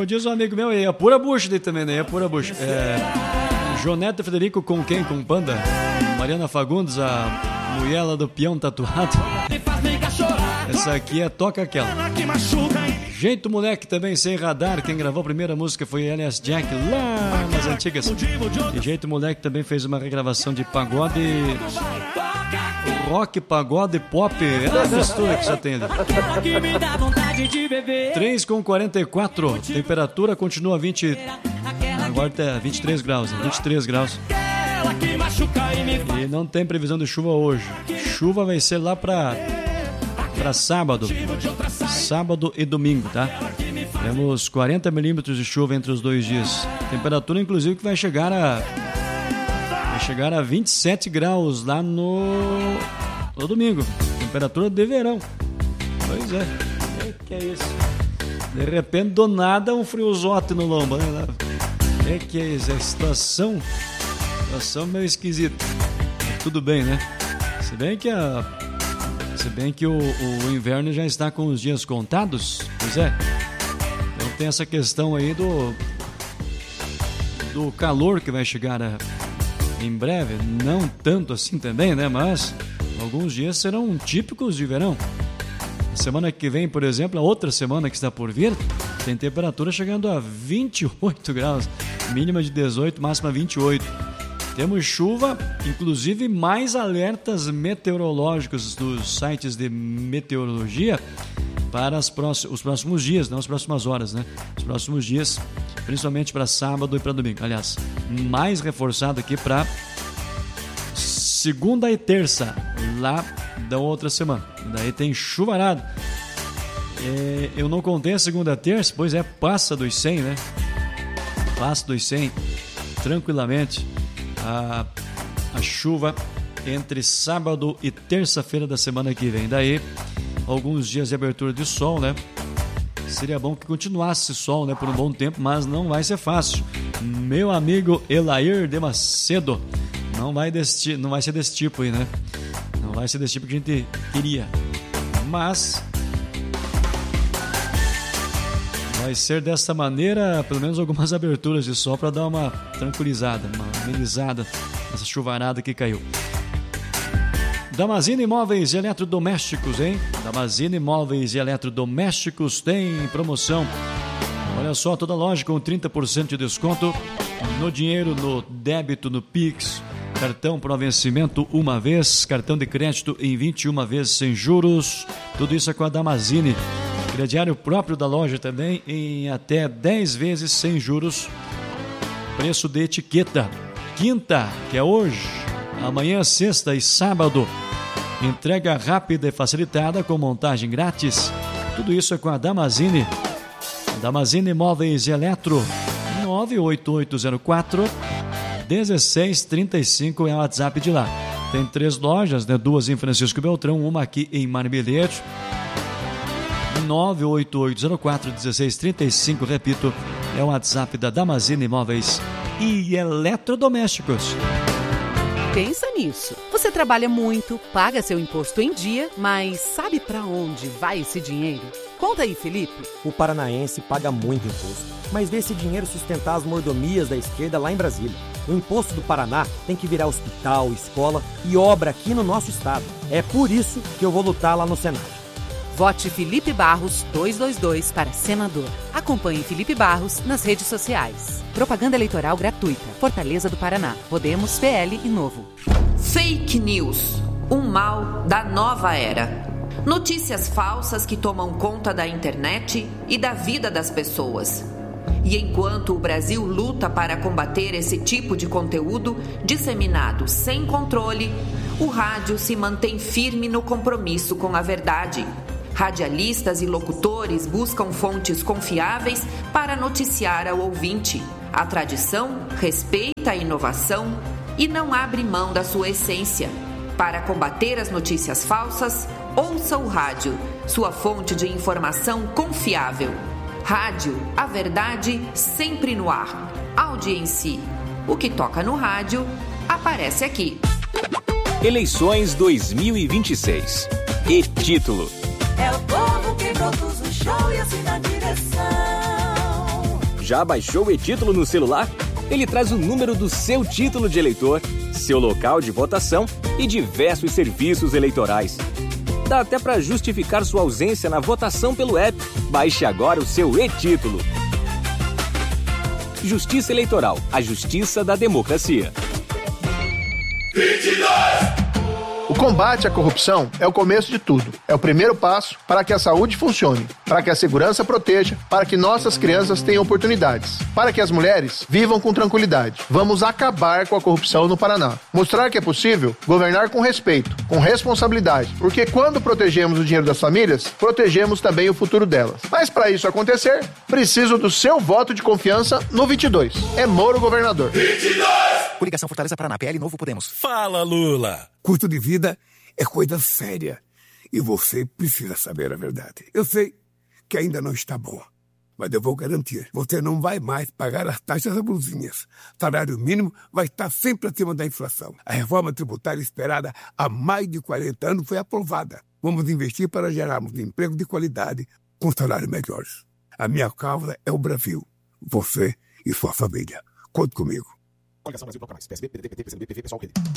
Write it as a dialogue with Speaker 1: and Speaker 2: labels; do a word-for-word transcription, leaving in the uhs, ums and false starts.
Speaker 1: diz um amigo meu, é pura bucha daí também, né? É pura bucha. É, Joneta Frederico com quem? Com Panda? Mariana Fagundes, a mulher lá do peão tatuado. Essa aqui é Toca Aquela. Jeito Moleque também, Sem Radar. Quem gravou a primeira música foi L S Jack, lá nas antigas. E Jeito Moleque também fez uma regravação de pagode, rock, pagode, pop. É a mistura que já tem ali. três com quarenta e quatro. Temperatura continua vinte. Agora tá vinte e três graus. vinte e três graus. E não tem previsão de chuva hoje. Chuva vai ser lá pra, pra sábado. Sábado e domingo, tá? Temos quarenta milímetros de chuva entre os dois dias. Temperatura, inclusive, que vai chegar a. Vai chegar a vinte e sete graus lá no. No domingo. Temperatura de verão. Pois é. O que é isso? De repente, do nada, um friozote no lombo, né? O que, que é isso? É situação. Situação meio esquisita. Tudo bem, né? Se bem que a. Se bem que o, o inverno já está com os dias contados. Pois é. Então tem essa questão aí do. Do calor que vai chegar a, em breve. Não tanto assim também, né? Mas alguns dias serão típicos de verão. A semana que vem, por exemplo, a outra semana que está por vir, tem temperatura chegando a vinte e oito graus. Mínima de dezoito, máxima vinte e oito. Temos chuva, inclusive mais alertas meteorológicos dos sites de meteorologia para as próximos, os próximos dias, não as próximas horas, né? Os próximos dias, principalmente para sábado e para domingo. Aliás, mais reforçado aqui para segunda e terça, lá da outra semana. Daí tem chuvarada. É, eu não contei a segunda e terça, pois é, passa dos cem, né? Passa dos cem, tranquilamente. A, a chuva entre sábado e terça-feira da semana que vem. Daí, alguns dias de abertura de sol, né? Seria bom que continuasse sol, né? Por um bom tempo, mas não vai ser fácil. Meu amigo Elair de Macedo, não vai, desse, não vai ser desse tipo aí, né? Não vai ser desse tipo que a gente queria. Mas vai ser dessa maneira, pelo menos algumas aberturas de sol para dar uma tranquilizada, uma amenizada nessa chuvarada que caiu. Damazini Imóveis e Eletrodomésticos, hein? Damazini Imóveis e Eletrodomésticos tem promoção. Olha só, toda loja com trinta por cento de desconto no dinheiro, no débito, no Pix, cartão para vencimento uma vez, cartão de crédito em vinte e uma vezes sem juros. Tudo isso é com a Damazini. Crediário próprio da loja também em até dez vezes sem juros. Preço de etiqueta. Quinta, que é hoje, amanhã, sexta e sábado. Entrega rápida e facilitada com montagem grátis. Tudo isso é com a Damazini. Damazini Móveis e Eletro. nove oito oito zero quatro um seis três cinco é o WhatsApp de lá. Tem três lojas, né? Duas em Francisco Beltrão, uma aqui em Marmeleiro. nove oito oito zero quatro um seis três cinco, repito, é o WhatsApp da Damazini Imóveis e Eletrodomésticos.
Speaker 2: Pensa nisso. Você trabalha muito, paga seu imposto em dia, mas sabe para onde vai esse dinheiro? Conta aí, Felipe.
Speaker 3: O paranaense paga muito imposto, mas vê esse dinheiro sustentar as mordomias da esquerda lá em Brasília. O imposto do Paraná tem que virar hospital, escola e obra aqui no nosso estado. É por isso que eu vou lutar lá no Senado.
Speaker 2: Vote Felipe Barros duzentos e vinte e dois para senador. Acompanhe Felipe Barros nas redes sociais. Propaganda eleitoral gratuita. Fortaleza do Paraná. Podemos, P L e Novo.
Speaker 4: Fake News. Um mal da nova era. Notícias falsas que tomam conta da internet e da vida das pessoas. E enquanto o Brasil luta para combater esse tipo de conteúdo disseminado sem controle, o rádio se mantém firme no compromisso com a verdade. Radialistas e locutores buscam fontes confiáveis para noticiar ao ouvinte. A tradição respeita a inovação e não abre mão da sua essência. Para combater as notícias falsas, ouça o rádio, sua fonte de informação confiável. Rádio, a verdade sempre no ar. Audiência. O que toca no rádio, aparece aqui.
Speaker 5: Eleições dois mil e vinte e seis. E título:
Speaker 6: é o povo que produz o show e assina a direção.
Speaker 5: Já baixou o e-título no celular? Ele traz o número do seu título de eleitor, seu local de votação e diversos serviços eleitorais. Dá até para justificar sua ausência na votação pelo app. Baixe agora o seu e-título. Justiça Eleitoral, a justiça da democracia.
Speaker 6: vinte e dois! O combate à corrupção é o começo de tudo. É o primeiro passo para que a saúde funcione, para que a segurança proteja, para que nossas crianças tenham oportunidades, para que as mulheres vivam com tranquilidade. Vamos acabar com a corrupção no Paraná. Mostrar que é possível governar com respeito, com responsabilidade, porque quando protegemos o dinheiro das famílias, protegemos também o futuro delas. Mas para isso acontecer, preciso do seu voto de confiança no vinte e dois. É Moro governador. vinte e dois!
Speaker 7: Coligação Fortaleza Paraná, P L Novo Podemos.
Speaker 8: Fala, Lula! Custo de vida é coisa séria e você precisa saber a verdade. Eu sei que ainda não está bom, mas eu vou garantir. Você não vai mais pagar as taxas abusinhas. Salário mínimo vai estar sempre acima da inflação. A reforma tributária esperada há mais de quarenta anos foi aprovada. Vamos investir para gerarmos emprego de qualidade com salários melhores. A minha causa é o Brasil. Você e sua família. Conte comigo. Coligação Brasil Proclamais. P S B, P D T, P T, P C do B, P V, Pessoal, Rede.